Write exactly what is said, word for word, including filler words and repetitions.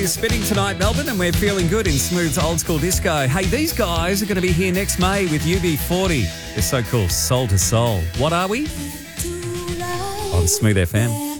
is spinning tonight, Melbourne, and we're feeling good in Smooth's old school disco. Hey, these guys are going to be here next May with U B forty. They're so cool, soul to soul. What are we? On Smooth F M.